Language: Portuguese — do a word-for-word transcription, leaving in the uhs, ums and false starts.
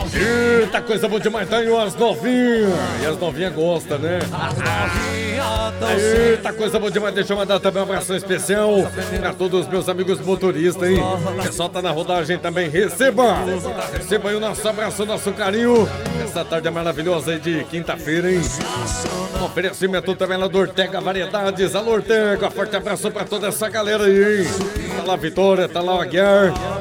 Eita, coisa boa demais, tá aí as novinhas. E as novinhas gostam, né? Eita, coisa boa demais. Deixa eu mandar também um abração especial pra todos os meus amigos motoristas, hein? O pessoal tá na rodagem também. Receba! Receba aí o nosso abraço, o nosso carinho. Essa tarde maravilhosa aí de quinta-feira, hein? Um oferecimento também lá do Ortega Variedades. Alô, Ortega, forte abraço pra toda essa galera aí, hein? Tá lá a Vitória, tá lá o Aguiar.